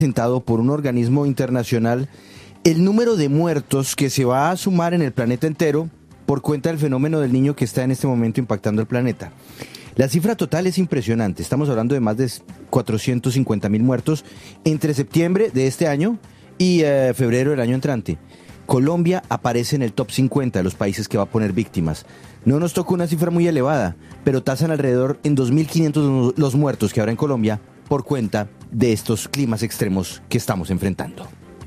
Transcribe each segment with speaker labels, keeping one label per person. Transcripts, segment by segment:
Speaker 1: presentado por un organismo internacional el número de muertos que se va a sumar en el planeta entero por cuenta del fenómeno del Niño que está en este momento impactando el planeta. La cifra total es impresionante, estamos hablando de más de 450,000 muertos entre septiembre de este año y febrero del año entrante. Colombia aparece en el top 50 de los países que va a poner víctimas. No nos toca una cifra muy elevada, pero tasan alrededor en 2.500 los muertos que habrá en Colombia por cuenta de estos climas extremos que estamos enfrentando.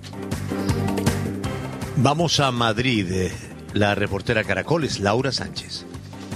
Speaker 2: Vamos a Madrid. La reportera Caracol es Laura Sánchez.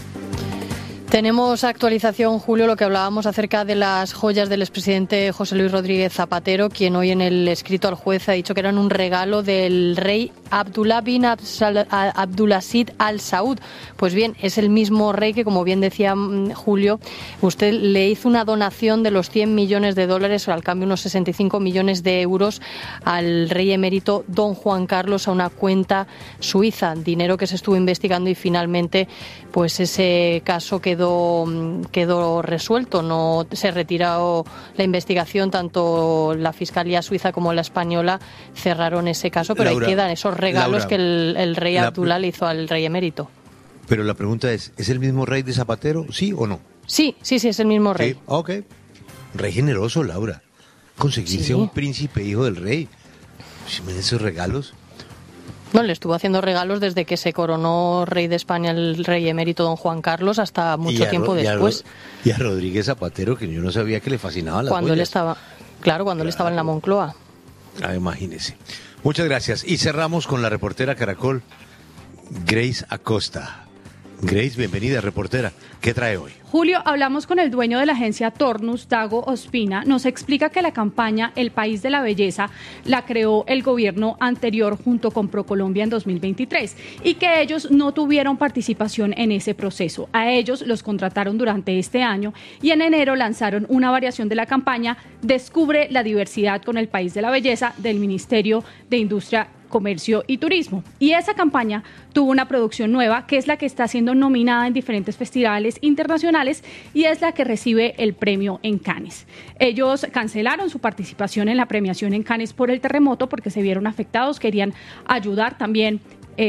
Speaker 3: Tenemos actualización, Julio, lo que hablábamos acerca de las joyas del expresidente José Luis Rodríguez Zapatero, quien hoy en el escrito al juez ha dicho que eran un regalo del rey Abdullah bin Abdulaziz Al Saud. Pues bien, es el mismo rey que, como bien decía Julio, usted le hizo una donación de los 100 millones de dólares, o al cambio unos 65 millones de euros, al rey emérito don Juan Carlos a una cuenta suiza, dinero que se estuvo investigando y finalmente pues ese caso quedó resuelto. No se retiró la investigación, tanto la Fiscalía suiza como la española cerraron ese caso, pero Laura, ahí quedan esos regalos, Laura, que el rey Abdullah le hizo al rey emérito.
Speaker 2: Pero la pregunta ¿es el mismo rey de Zapatero, sí o no?
Speaker 3: Sí, es el mismo rey.
Speaker 2: Sí, ok. Rey generoso, Laura. Conseguirse un príncipe hijo del rey. Si me dan esos regalos.
Speaker 3: No, le estuvo haciendo regalos desde que se coronó rey de España el rey emérito don Juan Carlos hasta mucho tiempo después.
Speaker 2: Y a Rodríguez Zapatero, que yo no sabía que le fascinaban las
Speaker 3: cuando
Speaker 2: joyas.
Speaker 3: Él estaba en la Moncloa.
Speaker 2: Imagínese. Muchas gracias. Y cerramos con la reportera Caracol, Grace Acosta. Grace, bienvenida, reportera. ¿Qué trae hoy?
Speaker 4: Julio, hablamos con el dueño de la agencia Tornus, Dago Ospina. Nos explica que la campaña El País de la Belleza la creó el gobierno anterior junto con ProColombia en 2023 y que ellos no tuvieron participación en ese proceso. A ellos los contrataron durante este año y en enero lanzaron una variación de la campaña Descubre la diversidad con el País de la Belleza del Ministerio de Industria, Comercio y Turismo. Y esa campaña tuvo una producción nueva que es la que está siendo nominada en diferentes festivales internacionales y es la que recibe el premio en Cannes. Ellos cancelaron su participación en la premiación en Cannes por el terremoto porque se vieron afectados, querían ayudar también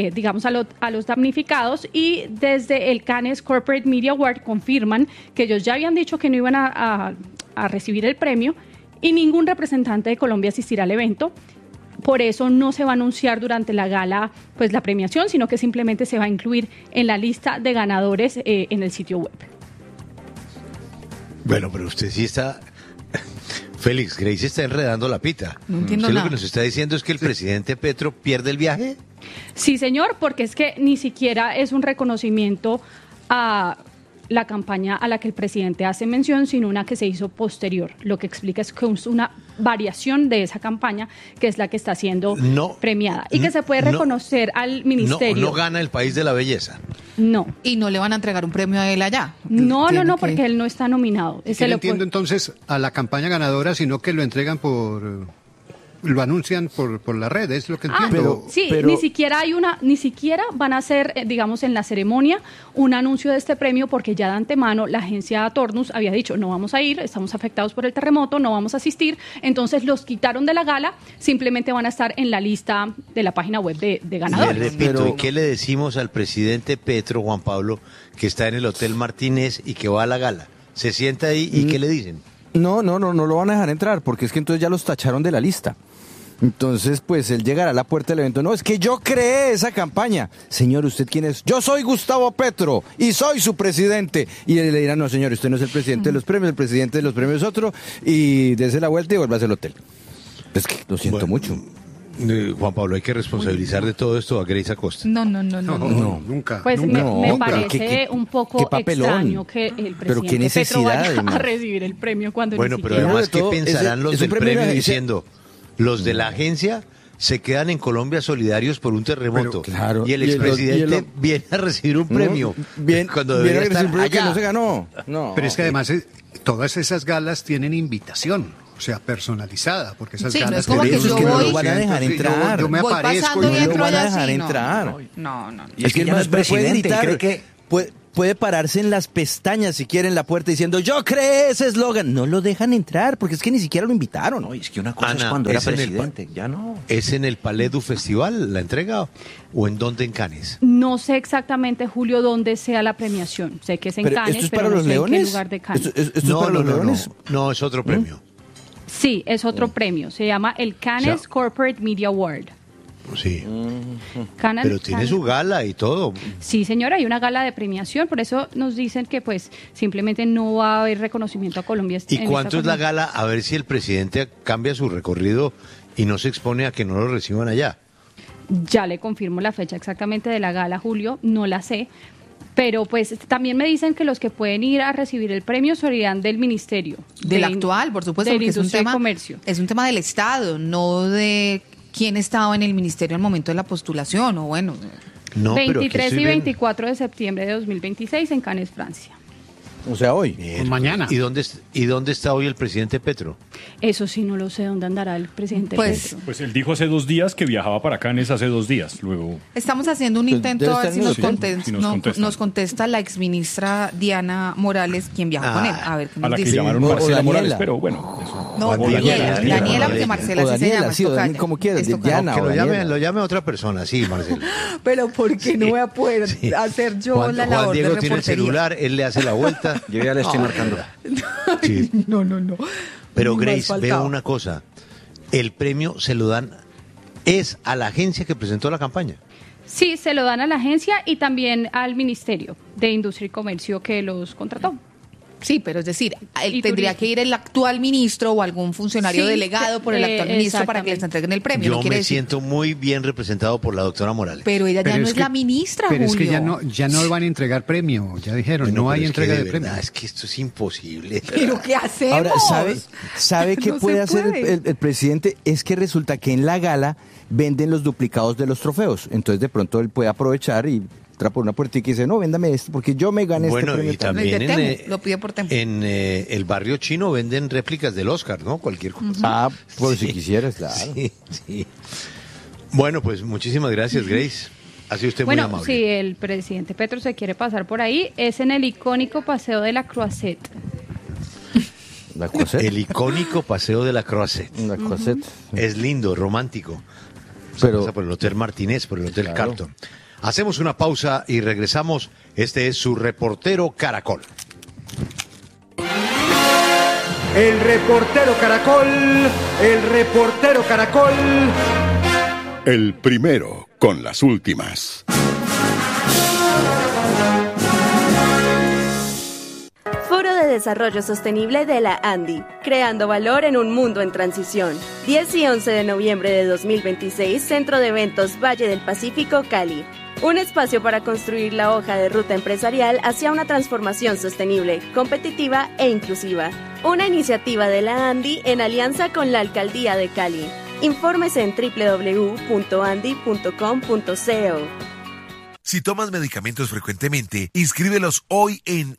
Speaker 4: a los damnificados, y desde el Cannes Corporate Media Award confirman que ellos ya habían dicho que no iban a recibir el premio y ningún representante de Colombia asistirá al evento. Por eso no se va a anunciar durante la gala pues la premiación, sino que simplemente se va a incluir en la lista de ganadores en el sitio web.
Speaker 2: Bueno, pero usted sí está... Félix, Grace está enredando la pita.
Speaker 5: No entiendo nada.
Speaker 2: Lo que nos está diciendo es que el presidente Petro pierde el viaje.
Speaker 4: Sí, señor, porque es que ni siquiera es un reconocimiento a la campaña a la que el presidente hace mención, sino una que se hizo posterior. Lo que explica es que es una variación de esa campaña que es la que está siendo premiada y que se puede reconocer al ministerio.
Speaker 2: No gana el País de la Belleza.
Speaker 4: No.
Speaker 5: Y no le van a entregar un premio a él allá.
Speaker 4: No, porque él no está nominado.
Speaker 6: Que no entiendo entonces a la campaña ganadora, sino que lo entregan lo anuncian por la red, es lo que entiendo.
Speaker 4: Pero ni siquiera van a hacer, digamos, en la ceremonia un anuncio de este premio, porque ya de antemano la agencia Tornus había dicho no vamos a ir, estamos afectados por el terremoto, no vamos a asistir. Entonces los quitaron de la gala, simplemente van a estar en la lista de la página web de ganadores.
Speaker 2: Le repito, ¿y qué le decimos al presidente Petro, Juan Pablo, que está en el Hotel Martínez y que va a la gala? Se sienta ahí y ¿qué le dicen?
Speaker 1: No lo van a dejar entrar, porque es que entonces ya los tacharon de la lista. Entonces, pues, él llegará a la puerta del evento. No, es que yo creé esa campaña. Señor, ¿usted quién es? Yo soy Gustavo Petro y soy su presidente. Y él le dirá, no, señor, usted no es el presidente de los premios, el presidente de los premios es otro, y dése la vuelta y vuelva a el hotel. Es que lo siento mucho.
Speaker 2: Juan Pablo, hay que responsabilizar de todo esto a Grace Acosta.
Speaker 5: No,
Speaker 6: nunca.
Speaker 4: Pues
Speaker 6: nunca.
Speaker 4: Me parece un poco extraño que el presidente Petro vaya a recibir el premio cuando ni siquiera...
Speaker 2: Pero además, ¿qué pensarán los del premio diciendo? Los de la agencia se quedan en Colombia solidarios por un terremoto.
Speaker 1: Claro,
Speaker 2: y el expresidente viene a recibir un premio. Cuando debería estar allá.
Speaker 1: Que no se ganó. No.
Speaker 6: Pero es que además todas esas galas tienen invitación. O sea, personalizada, porque esas galas...
Speaker 5: no es como que yo voy...
Speaker 1: No van a dejar entrar.
Speaker 6: Yo me
Speaker 5: voy
Speaker 6: aparezco
Speaker 5: pasando y
Speaker 1: no
Speaker 5: entro
Speaker 1: van a
Speaker 5: allá
Speaker 1: dejar
Speaker 5: así.
Speaker 1: entrar.
Speaker 5: No.
Speaker 1: Y es que él no es presidente, cree que... puede pararse en las pestañas si quiere en la puerta diciendo yo creé ese eslogan. No lo dejan entrar porque es que ni siquiera lo invitaron.
Speaker 7: No, es que una cosa
Speaker 2: Ana,
Speaker 7: es cuando era
Speaker 2: ¿es en el
Speaker 7: presidente, ya no.
Speaker 2: ¿Es en el Palais du Festival la entrega o en dónde en Cannes?
Speaker 4: No sé exactamente, Julio, dónde sea la premiación. Sé que es en
Speaker 1: Pero,
Speaker 4: Cannes,
Speaker 1: ¿esto es
Speaker 4: pero
Speaker 1: para
Speaker 4: no
Speaker 1: los
Speaker 4: sé en
Speaker 1: leones?
Speaker 4: qué lugar de Cannes.
Speaker 1: ¿Esto es para los leones?
Speaker 2: No, es otro premio.
Speaker 4: Sí, es otro premio. Se llama el Cannes
Speaker 2: O sea,
Speaker 4: Corporate Media Award.
Speaker 2: Sí,
Speaker 4: Cannes-
Speaker 2: pero tiene
Speaker 4: Cannes-
Speaker 2: su gala y todo.
Speaker 4: Sí, señora, hay una gala de premiación, por eso nos dicen que pues simplemente no va a haber reconocimiento a Colombia.
Speaker 2: ¿Y
Speaker 4: en
Speaker 2: cuánto
Speaker 4: esta
Speaker 2: es la
Speaker 4: ocasión.
Speaker 2: gala? A ver si el presidente cambia su recorrido y no se expone a que no lo reciban allá.
Speaker 4: Ya le confirmo la fecha exactamente de la gala, Julio, no la sé. Pero pues también me dicen que los que pueden ir a recibir el premio serían del ministerio.
Speaker 5: Del
Speaker 4: de-
Speaker 5: actual, por supuesto,
Speaker 4: de
Speaker 5: porque es un
Speaker 4: Industria y
Speaker 5: tema,
Speaker 4: Comercio.
Speaker 5: es un tema del Estado, no de quién estaba en el ministerio al momento de la postulación, o bueno.
Speaker 2: No, pero aquí
Speaker 4: 23
Speaker 2: estoy
Speaker 4: y
Speaker 2: viendo.
Speaker 4: 24 de septiembre de 2026 en Cannes, Francia.
Speaker 1: O sea, hoy.
Speaker 6: Mañana.
Speaker 2: ¿Y dónde está hoy el presidente Petro?
Speaker 4: Eso sí, no lo sé dónde andará el presidente
Speaker 5: Pues,
Speaker 4: Petro.
Speaker 8: Pues él dijo hace 2 días que viajaba para Cannes hace 2 días. Luego,
Speaker 5: Estamos haciendo un
Speaker 1: Pues
Speaker 5: intento
Speaker 1: debe
Speaker 5: a ver
Speaker 1: estar
Speaker 5: si
Speaker 1: en
Speaker 5: nos,
Speaker 1: el hotel.
Speaker 5: contesta,
Speaker 8: Si nos contestan.
Speaker 5: nos contesta la exministra Diana Morales, quien viajó con él. A ver qué
Speaker 8: a
Speaker 5: nos
Speaker 8: la que
Speaker 5: dice.
Speaker 8: llamaron
Speaker 1: O
Speaker 8: Marcela
Speaker 1: Daniela.
Speaker 8: Morales, pero bueno, eso.
Speaker 5: No,
Speaker 2: O
Speaker 5: Daniela, porque Marcela
Speaker 1: O
Speaker 5: sí se
Speaker 1: Daniela,
Speaker 5: llama.
Speaker 1: sí, o Daniela, como quieras, Diana.
Speaker 2: Que
Speaker 1: o
Speaker 2: lo
Speaker 1: Daniela.
Speaker 2: llame a otra persona, sí, Marcelo.
Speaker 5: Pero ¿por qué no voy a poder hacer yo
Speaker 2: Juan,
Speaker 5: la
Speaker 2: Juan
Speaker 5: labor
Speaker 2: Diego
Speaker 5: de
Speaker 2: tiene el
Speaker 5: reportería?
Speaker 2: celular, él le hace la vuelta.
Speaker 7: Yo ya le estoy marcando.
Speaker 2: Sí.
Speaker 5: No.
Speaker 2: Pero
Speaker 5: Ni más
Speaker 2: Grace, veo
Speaker 5: faltaba.
Speaker 2: una cosa. El premio se lo dan es a la agencia que presentó la campaña.
Speaker 4: Sí, se lo dan a la agencia y también al Ministerio de Industria y Comercio que los contrató.
Speaker 5: Sí, pero es decir,
Speaker 4: Y
Speaker 5: tendría
Speaker 4: turismo.
Speaker 5: que ir el actual ministro o algún funcionario
Speaker 4: Sí,
Speaker 5: delegado por el actual ministro para que les
Speaker 4: exactamente.
Speaker 5: entreguen el premio.
Speaker 2: Yo
Speaker 5: no quiere
Speaker 2: me
Speaker 5: decir-
Speaker 2: siento muy bien representado por la doctora Morales.
Speaker 5: Pero ella
Speaker 6: Pero
Speaker 5: ya no
Speaker 6: es
Speaker 5: es
Speaker 6: que-
Speaker 5: la ministra,
Speaker 6: Pero es que
Speaker 5: Julio.
Speaker 6: ya no van a entregar premio, ya dijeron,
Speaker 2: Bueno,
Speaker 6: no
Speaker 2: pero
Speaker 6: hay
Speaker 2: es que
Speaker 6: entrega de
Speaker 2: verdad,
Speaker 6: premio.
Speaker 2: es que esto es imposible.
Speaker 5: ¿Pero qué hacemos?
Speaker 1: Ahora, ¿sabe qué
Speaker 5: No se
Speaker 1: puede hacer
Speaker 5: puede.
Speaker 1: el presidente? Es que resulta que en la gala venden los duplicados de los trofeos. Entonces, de pronto, él puede aprovechar y entra por una puertita y dice, no, véndame esto, porque yo me gané
Speaker 2: Bueno,
Speaker 1: este premio.
Speaker 2: y
Speaker 1: también.
Speaker 2: también
Speaker 5: De
Speaker 2: en,
Speaker 5: Temu, lo pide por Temu.
Speaker 2: en el barrio chino venden réplicas del Oscar, ¿no? Cualquier cosa.
Speaker 1: Ah, por
Speaker 2: Sí.
Speaker 1: si quisieras, claro.
Speaker 2: Sí, sí. Bueno, pues muchísimas gracias, Grace. Ha sido usted muy
Speaker 4: Bueno,
Speaker 2: amable.
Speaker 4: si el presidente Petro se quiere pasar por ahí, es en el icónico Paseo de la Croisette.
Speaker 1: La Croisette.
Speaker 2: El icónico Paseo de la Croisette.
Speaker 1: La Croisette.
Speaker 2: Es lindo, romántico.
Speaker 1: Pero-
Speaker 2: Pasa por el Hotel Martínez, por el Hotel
Speaker 1: Claro.
Speaker 2: Carlton. Hacemos una pausa y regresamos. Este es su reportero Caracol.
Speaker 9: El reportero Caracol, el reportero Caracol.
Speaker 10: El primero con las últimas.
Speaker 11: Foro de Desarrollo Sostenible de la ANDI, creando valor en un mundo en transición. 10 y 11 de noviembre de 2026, Centro de Eventos Valle del Pacífico, Cali. Un espacio para construir la hoja de ruta empresarial hacia una transformación sostenible, competitiva e inclusiva. Una iniciativa de la ANDI en alianza con la Alcaldía de Cali. Infórmese en www.andi.com.co.
Speaker 12: Si tomas medicamentos frecuentemente, inscríbelos hoy en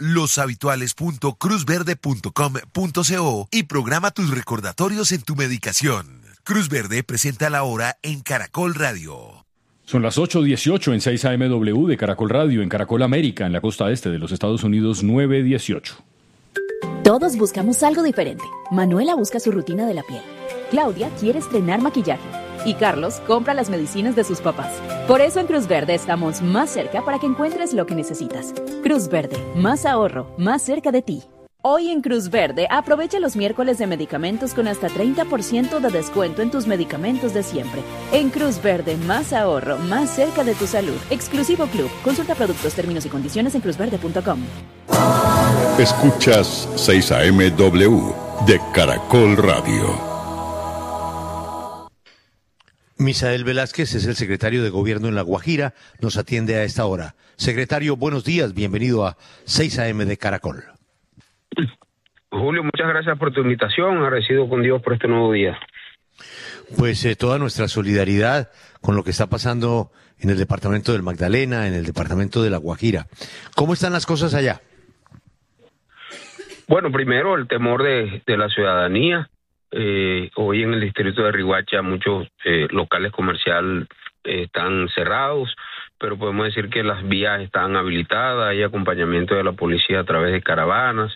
Speaker 12: loshabituales.cruzverde.com.co y programa tus recordatorios en tu medicación. Cruz Verde presenta la hora en Caracol Radio.
Speaker 8: Son las 8:18 en 6 AMW de Caracol Radio, en Caracol América, en la costa este de los Estados Unidos, 9:18.
Speaker 13: Todos buscamos algo diferente. Manuela busca su rutina de la piel. Claudia quiere estrenar maquillaje. Y Carlos compra las medicinas de sus papás. Por eso en Cruz Verde estamos más cerca para que encuentres lo que necesitas. Cruz Verde, más ahorro, más cerca de ti. Hoy en Cruz Verde, aprovecha los miércoles de medicamentos con hasta 30% de descuento en tus medicamentos de siempre. En Cruz Verde, más ahorro, más cerca de tu salud. Exclusivo Club. Consulta productos, términos y condiciones en cruzverde.com.
Speaker 10: Escuchas 6 AMW de Caracol Radio.
Speaker 2: Misael Velázquez es el secretario de Gobierno en La Guajira. Nos atiende a esta hora. Secretario, buenos días. Bienvenido a 6 AM de Caracol.
Speaker 14: Julio, muchas gracias por tu invitación. Agradecido con Dios por este nuevo día.
Speaker 2: Pues toda nuestra solidaridad con lo que está pasando en el departamento del Magdalena, en el departamento de La Guajira. ¿Cómo están las cosas allá?
Speaker 14: Bueno, primero el temor de la ciudadanía. Hoy en el distrito de Riohacha muchos locales comerciales están cerrados. pero podemos decir que las vías están habilitadas, hay acompañamiento de la policía a través de caravanas,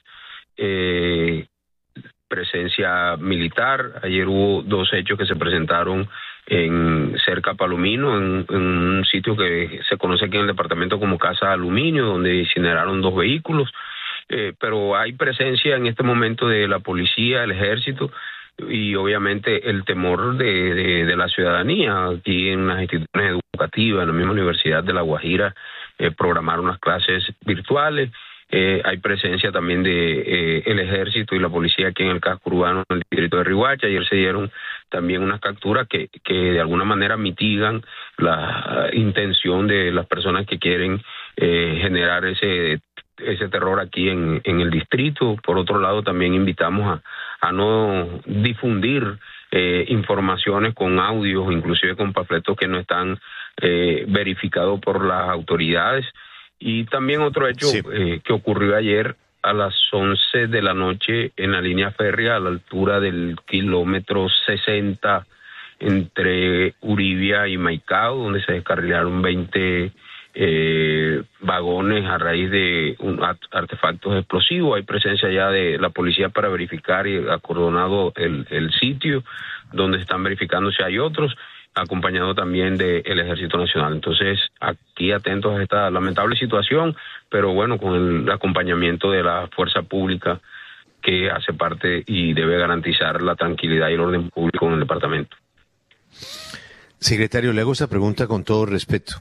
Speaker 14: presencia militar. Ayer hubo 2 hechos que se presentaron cerca a Palomino, en un sitio que se conoce aquí en el departamento como Casa de Aluminio, donde incineraron 2 vehículos, pero hay presencia en este momento de la policía, el ejército, y obviamente el temor de la ciudadanía. Aquí en las instituciones educativas, en la misma Universidad de La Guajira, programaron unas clases virtuales. Hay presencia también de el ejército y la policía aquí en el casco urbano, en el distrito de Riohacha. Ayer se dieron también unas capturas que de alguna manera mitigan la intención de las personas que quieren generar ese terror aquí en el distrito. Por otro lado, también invitamos a no difundir informaciones con audios, inclusive con panfletos que no están verificados por las autoridades. Y también otro hecho que ocurrió ayer a las 11 de la noche en la línea férrea a la altura del kilómetro 60 entre Uribia y Maicao, donde se descarrilaron 20 vagones a raíz de artefactos explosivos. Hay presencia ya de la policía para verificar y acordonado el sitio donde están verificando si hay otros, acompañado también del Ejército Nacional. Entonces, aquí atentos a esta lamentable situación, pero bueno, con el acompañamiento de la fuerza pública que hace parte y debe garantizar la tranquilidad y el orden público en el departamento.
Speaker 2: Secretario, le hago esta pregunta con todo respeto.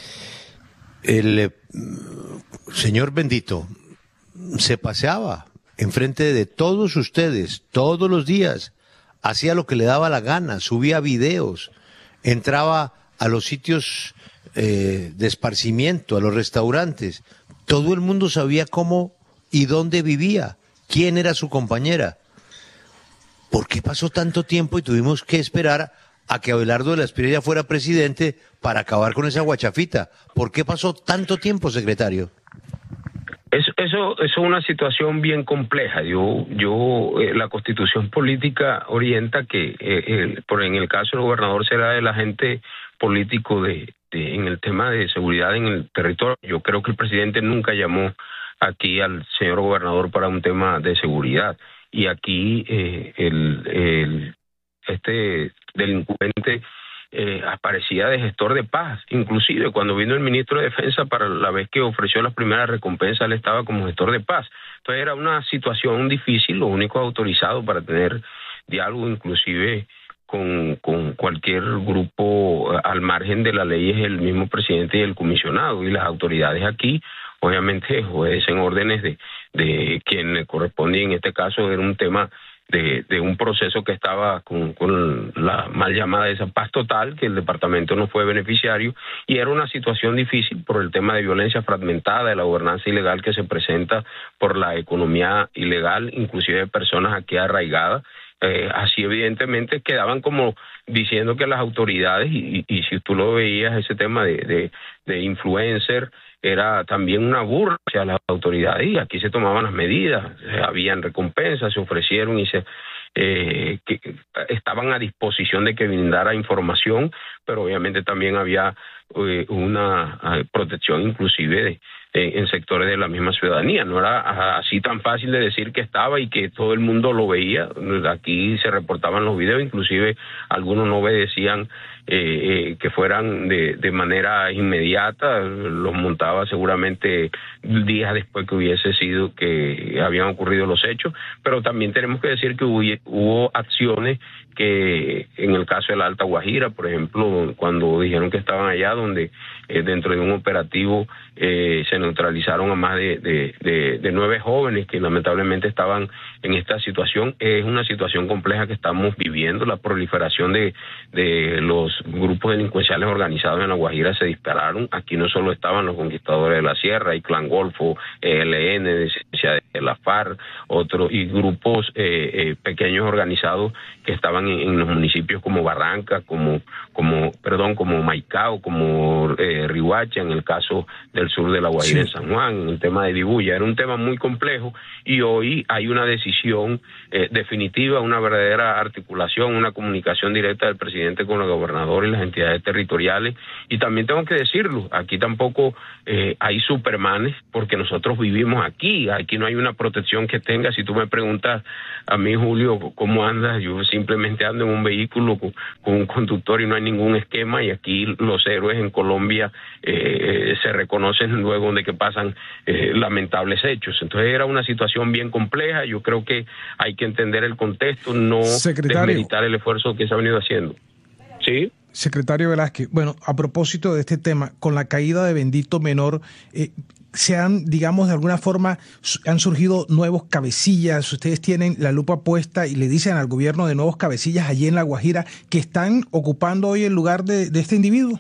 Speaker 2: El señor Bendito se paseaba enfrente de todos ustedes, todos los días, hacía lo que le daba la gana, subía videos, entraba a los sitios de esparcimiento, a los restaurantes. Todo el mundo sabía cómo y dónde vivía, quién era su compañera. ¿Por qué pasó tanto tiempo y tuvimos que esperar a que Abelardo de la Espriella fuera presidente para acabar con esa guachafita? ¿Por qué pasó tanto tiempo, secretario?
Speaker 14: Eso es una situación bien compleja. La Constitución política orienta que, en el caso del gobernador, será el agente político en el tema de seguridad en el territorio. Yo creo que el presidente nunca llamó aquí al señor gobernador para un tema de seguridad. Y aquí este delincuente aparecía de gestor de paz. Inclusive cuando vino el ministro de Defensa para la vez que ofreció las primeras recompensas, él estaba como gestor de paz. Entonces era una situación difícil. Lo único autorizado para tener diálogo inclusive con cualquier grupo al margen de la ley es el mismo presidente y el comisionado, y las autoridades aquí obviamente obedecen órdenes de quien le corresponde. En este caso era un tema de un proceso que estaba con la mal llamada esa paz total, que el departamento no fue beneficiario, y era una situación difícil por el tema de violencia fragmentada, de la gobernanza ilegal que se presenta por la economía ilegal, inclusive de personas aquí arraigadas. Así evidentemente quedaban como diciendo que las autoridades, y si tú lo veías, ese tema de influencer era también una burla hacia las autoridades, y aquí se tomaban las medidas, habían recompensas, se ofrecieron y que estaban a disposición de que brindara información, pero obviamente también había una protección inclusive en sectores de la misma ciudadanía. No era así tan fácil de decir que estaba y que todo el mundo lo veía. Aquí se reportaban los videos, inclusive algunos no obedecían que fueran de manera inmediata, los montaba seguramente días después que hubiese sido que habían ocurrido los hechos, pero también tenemos que decir que hubo acciones que en el caso de la Alta Guajira, por ejemplo, cuando dijeron que estaban allá, donde dentro de un operativo se neutralizaron a más de 9 jóvenes que lamentablemente estaban en esta situación. Es una situación compleja que estamos viviendo. La proliferación de los grupos delincuenciales organizados en La Guajira se dispararon. Aquí no solo estaban los Conquistadores de la Sierra, hay Clan Golfo, ELN, de la FARC, otros, y grupos pequeños organizados que estaban en los municipios como Barranca, como Maicao, como como Riohacha, en el caso del sur de La Guajira, en San Juan, en el tema de Dibuya. Era un tema muy complejo y hoy hay una decisión definitiva, una verdadera articulación, una comunicación directa del presidente con el gobernador y las entidades territoriales. Y también tengo que decirlo, aquí tampoco hay supermanes, porque nosotros vivimos aquí no hay una protección que tenga. Si tú me preguntas a mí, Julio, ¿cómo andas? Yo simplemente ando en un vehículo con un conductor y no hay ningún esquema, y aquí los héroes en Colombia se reconocen luego de que pasan lamentables hechos. Entonces era una situación bien compleja. Yo creo que hay que entender el contexto, no desmeritar el esfuerzo que se ha venido haciendo. ¿Sí?
Speaker 7: Secretario Velázquez, bueno, a propósito de este tema, con la caída de Bendito Menor, se han, digamos, de alguna forma, han surgido nuevos cabecillas. Ustedes tienen la lupa puesta y le dicen al gobierno de nuevos cabecillas allí en La Guajira que están ocupando hoy el lugar de este individuo.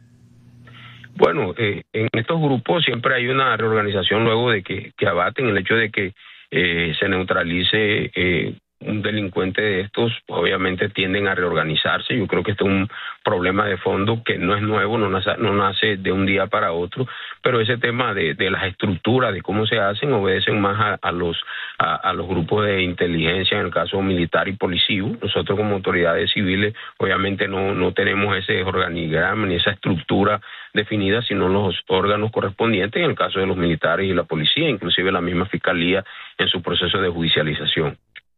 Speaker 14: Bueno, en estos grupos siempre hay una reorganización luego de que abaten el hecho de que se neutralice un delincuente de estos. Obviamente tienden a reorganizarse. Yo creo que este es un problema de fondo que no es nuevo, no nace de un día para otro, pero ese tema de las estructuras, de cómo se hacen, obedecen más a los grupos de inteligencia, en el caso militar y policivo. Nosotros como autoridades civiles obviamente no tenemos ese organigrama ni esa estructura definida, sino los órganos correspondientes, en el caso de los militares y la policía, inclusive la misma fiscalía en su proceso de judicialización.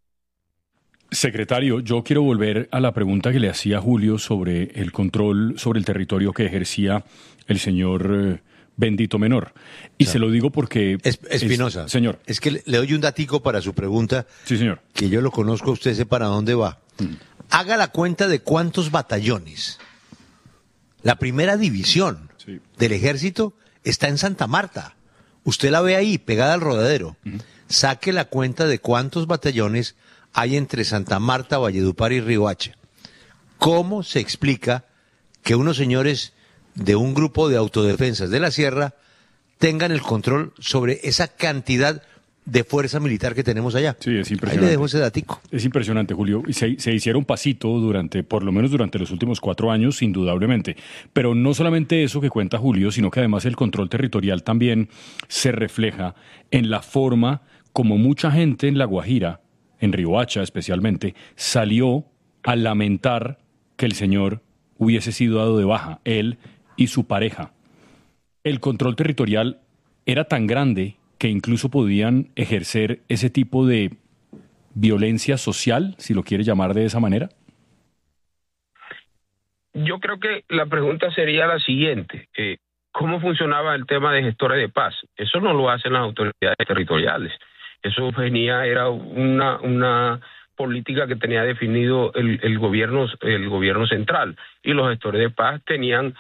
Speaker 8: Secretario, yo quiero volver a la pregunta que le hacía Julio sobre el control sobre el territorio que ejercía el señor Bendito Menor. Y se lo digo porque...
Speaker 2: Espinosa,
Speaker 8: señor.
Speaker 2: Es que le doy un datico para su pregunta.
Speaker 8: Sí, señor.
Speaker 2: Que yo lo conozco, usted sé para dónde va. Haga la cuenta de cuántos batallones. La primera división del ejército está en Santa Marta. Usted la ve ahí, pegada al Rodadero. Saque la cuenta de cuántos batallones hay entre Santa Marta, Valledupar y Riohacha. ¿Cómo se explica que unos señores de un grupo de autodefensas de la sierra tengan el control sobre esa cantidad de fuerza militar que tenemos allá?
Speaker 8: Sí, es impresionante.
Speaker 2: Ahí le dejo ese datico.
Speaker 8: Es impresionante, Julio. Y se hicieron pasito por lo menos durante los últimos 4 años, indudablemente. Pero no solamente eso que cuenta Julio, sino que además el control territorial también se refleja en la forma como mucha gente en La Guajira, en Riohacha especialmente, salió a lamentar que el señor hubiese sido dado de baja, él y su pareja. El control territorial era tan grande que incluso podían ejercer ese tipo de violencia social, si lo quiere llamar de esa manera.
Speaker 14: Yo creo que la pregunta sería la siguiente. ¿Cómo funcionaba el tema de gestores de paz? Eso no lo hacen las autoridades territoriales. Eso era una política que tenía definido el gobierno central, y los gestores de paz tenían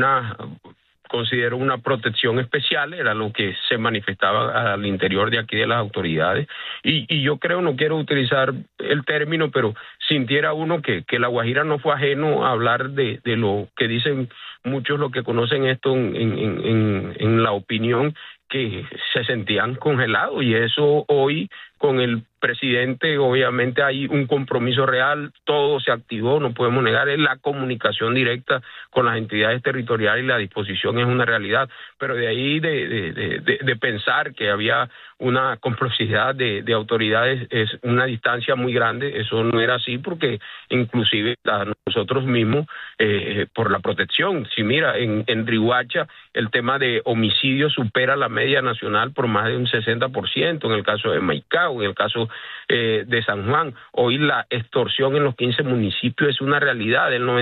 Speaker 14: considero una protección especial, era lo que se manifestaba al interior de aquí de las autoridades, y yo creo, no quiero utilizar el término, pero sintiera uno que La Guajira no fue ajeno a hablar de lo que dicen muchos, lo que conocen esto en la opinión, que se sentían congelados, y eso hoy con el presidente obviamente hay un compromiso real, todo se activó, no podemos negar, es la comunicación directa con las entidades territoriales y la disposición es una realidad, pero de ahí de pensar que había una complicidad de autoridades es una distancia muy grande. Eso no era así, porque inclusive nosotros mismos por la protección, si mira, en Riohacha el tema de homicidios supera la media nacional por más de un 60%, en el caso de Maicao, en el caso de San Juan. Hoy la extorsión en los 15 municipios es una realidad. El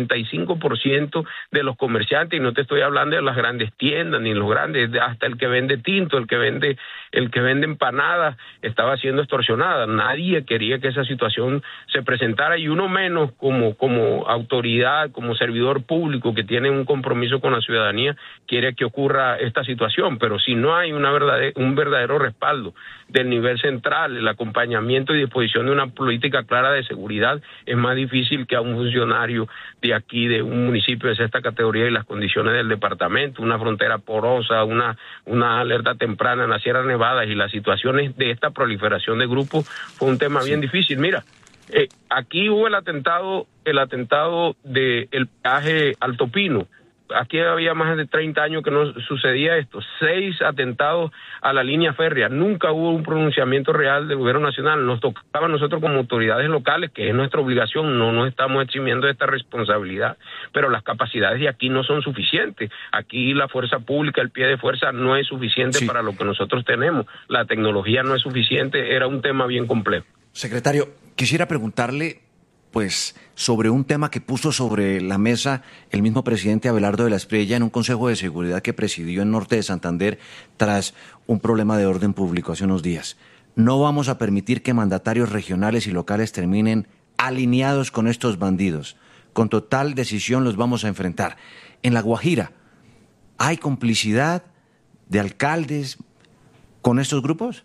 Speaker 14: 95% de los comerciantes, y no te estoy hablando de las grandes tiendas ni los grandes, hasta el que vende tinto, el que vende empanadas, estaba siendo extorsionada. Nadie quería que esa situación se presentara, y uno menos como autoridad, como servidor público que tiene un compromiso con la ciudadanía, quiere que ocurra esta situación. Pero si no hay un verdadero respaldo del nivel central, el acompañamiento y disposición de una política clara de seguridad, es más difícil que a un funcionario de aquí, de un municipio de esta categoría y las condiciones del departamento, una frontera porosa, una alerta temprana en la Sierra Nevada, y las situaciones de esta proliferación de grupos, fue un tema bien difícil. Mira, aquí hubo el atentado del peaje Alto Pino, Aquí había más de 30 años que no sucedía esto. 6 atentados a la línea férrea. Nunca hubo un pronunciamiento real del gobierno nacional. Nos tocaba a nosotros como autoridades locales, que es nuestra obligación, no nos estamos eximiendo de esta responsabilidad, pero las capacidades de aquí no son suficientes. Aquí la fuerza pública, el pie de fuerza no es suficiente para lo que nosotros tenemos. La tecnología no es suficiente. Era un tema bien complejo.
Speaker 15: Secretario, quisiera preguntarle pues sobre un tema que puso sobre la mesa el mismo presidente Abelardo de la Espriella en un Consejo de Seguridad que presidió en Norte de Santander tras un problema de orden público hace unos días. No vamos a permitir que mandatarios regionales y locales terminen alineados con estos bandidos. Con total decisión los vamos a enfrentar. En La Guajira, ¿hay complicidad de alcaldes con estos grupos?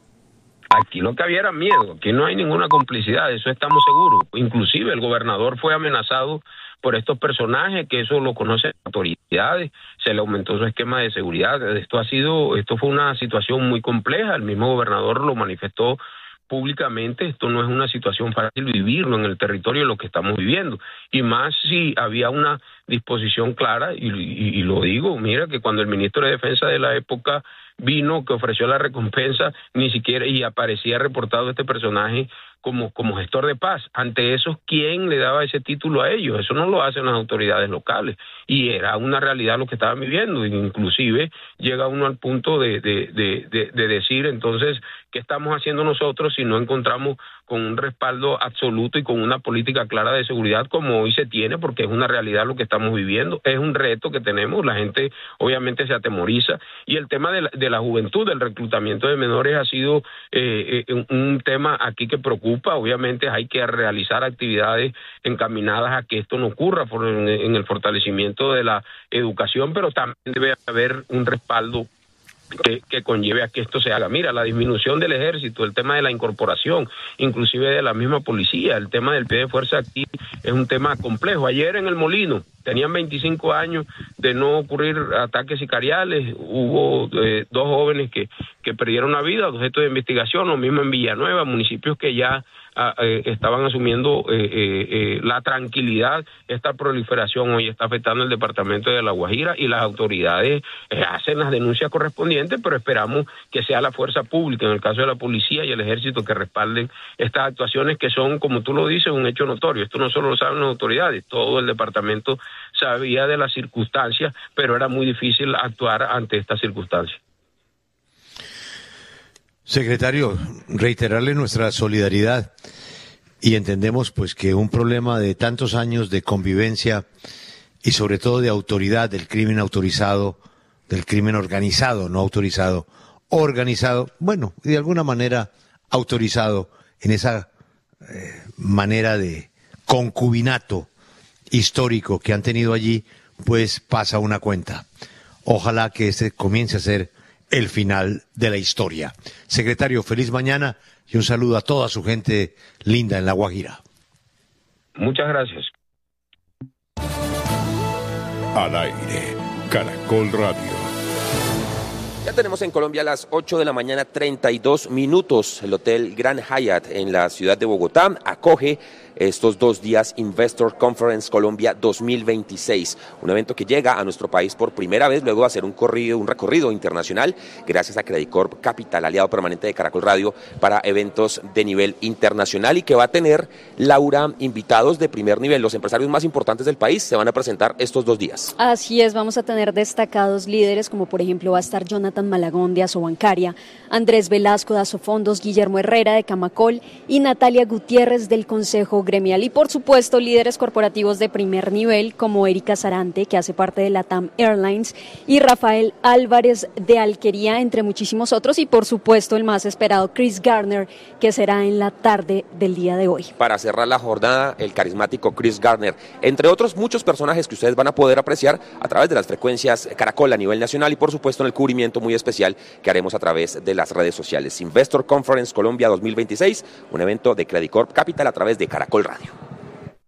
Speaker 14: Aquí lo que había era miedo, aquí no hay ninguna complicidad, de eso estamos seguros. Inclusive el gobernador fue amenazado por estos personajes, que eso lo conocen las autoridades, se le aumentó su esquema de seguridad. Esto fue una situación muy compleja, el mismo gobernador lo manifestó públicamente. Esto no es una situación fácil vivirlo en el territorio de lo que estamos viviendo, y más si había una disposición clara, y lo digo, mira que cuando el ministro de Defensa de la época vino, que ofreció la recompensa, ni siquiera, y aparecía reportado este personaje como gestor de paz. Ante eso, ¿quién le daba ese título a ellos? Eso no lo hacen las autoridades locales, y era una realidad lo que estaban viviendo. Inclusive llega uno al punto de decir, entonces, ¿qué estamos haciendo nosotros si no encontramos con un respaldo absoluto y con una política clara de seguridad como hoy se tiene? Porque es una realidad lo que estamos viviendo, es un reto que tenemos, la gente obviamente se atemoriza, y el tema de la juventud, del reclutamiento de menores ha sido un tema aquí que preocupa. Obviamente hay que realizar actividades encaminadas a que esto no ocurra en el fortalecimiento de la educación, pero también debe haber un respaldo que conlleve a que esto se haga. Mira, la disminución del ejército, el tema de la incorporación, inclusive de la misma policía, el tema del pie de fuerza aquí es un tema complejo. Ayer en El Molino tenían 25 años de no ocurrir ataques sicariales, hubo 2 jóvenes que perdieron la vida, objeto de investigación, lo mismo en Villanueva, municipios que ya estaban asumiendo la tranquilidad. Esta proliferación hoy está afectando el departamento de La Guajira, y las autoridades hacen las denuncias correspondientes, pero esperamos que sea la fuerza pública, en el caso de la policía y el ejército, que respalden estas actuaciones que son, como tú lo dices, un hecho notorio. Esto no solo lo saben las autoridades, todo el departamento sabía de las circunstancias, pero era muy difícil actuar ante estas circunstancias.
Speaker 2: Secretario, reiterarle nuestra solidaridad, y entendemos pues que un problema de tantos años de convivencia y sobre todo de autoridad del crimen autorizado, del crimen organizado, no autorizado, organizado, bueno, y de alguna manera autorizado en esa manera de concubinato histórico que han tenido allí, pues pasa una cuenta. Ojalá que este comience a ser el final de la historia. Secretario, feliz mañana y un saludo a toda su gente linda en La Guajira.
Speaker 14: Muchas gracias.
Speaker 10: Al aire, Caracol Radio.
Speaker 16: Ya tenemos en Colombia a las 8 de la mañana 32 minutos. El Hotel Grand Hyatt en la ciudad de Bogotá acoge estos 2 días Investor Conference Colombia 2026, un evento que llega a nuestro país por primera vez luego de hacer un recorrido internacional gracias a Credicorp Capital, aliado permanente de Caracol Radio para eventos de nivel internacional, y que va a tener, Laura, invitados de primer nivel. Los empresarios más importantes del país se van a presentar estos 2 días.
Speaker 17: Así es, vamos a tener destacados líderes como por ejemplo va a estar Jonathan Malagón de Asobancaria, Andrés Velasco de Asofondos, Guillermo Herrera de Camacol y Natalia Gutiérrez del Consejo Gremial, y por supuesto líderes corporativos de primer nivel como Erika Sarante, que hace parte de LATAM Airlines, y Rafael Álvarez de Alquería, entre muchísimos otros, y por supuesto el más esperado, Chris Gardner, que será en la tarde del día de hoy.
Speaker 16: Para cerrar la jornada, el carismático Chris Gardner, entre otros muchos personajes que ustedes van a poder apreciar a través de las frecuencias Caracol a nivel nacional, y por supuesto en el cubrimiento muy especial que haremos a través de las redes sociales. Investor Conference Colombia 2026, un evento de Credicorp Capital a través de Caracol Radio.